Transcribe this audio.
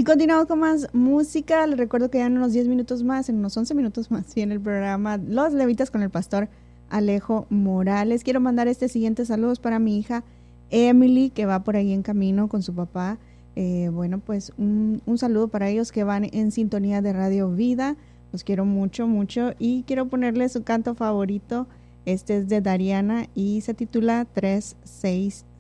Y continuamos con más música. Les recuerdo que ya en unos 10 minutos más, en unos 11 minutos más, viene el programa Los Levitas con el pastor Alejo Morales. Quiero mandar siguientes saludos para mi hija Emily, que va por ahí en camino con su papá. Bueno, pues un saludo para ellos que van en sintonía de Radio Vida. Los quiero mucho, mucho. Y quiero ponerle su canto favorito. Este es de Dariana y se titula 363.